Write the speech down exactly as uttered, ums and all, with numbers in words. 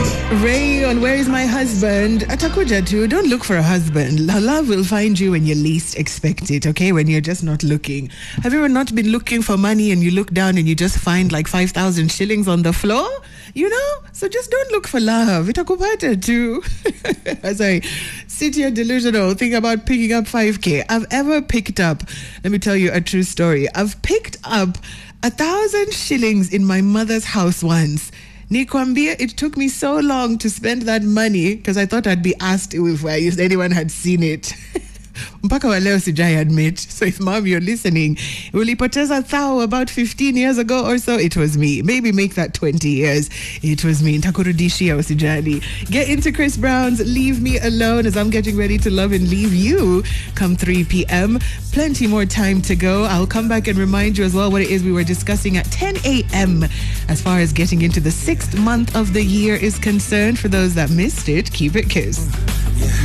Ray on Where Is My Husband? Atakuja too. Don't look for a husband. Love will find you when you least expect it, okay? When you're just not looking. Have you ever not been looking for money and you look down and you just find like five thousand shillings on the floor? You know? So just don't look for love. Itakupata too. As I sit here delusional, think about picking up five K. I've ever picked up, let me tell you a true story. I've picked up a thousand shillings in my mother's house once. Nikwambia, it took me so long to spend that money because I thought I'd be asked if anyone had seen it. Mpaka wa leo sijai admit. So if mom, you're listening, ulipoteza thao about fifteen years ago or so, it was me. Maybe make that twenty years. It was me. Ntakurudishia usijali. Get into Chris Brown's Leave Me Alone as I'm getting ready to love and leave you come three p.m. Plenty more time to go. I'll come back and remind you as well what it is we were discussing at ten a.m. as far as getting into the sixth month of the year is concerned. For those that missed it, keep it kiss.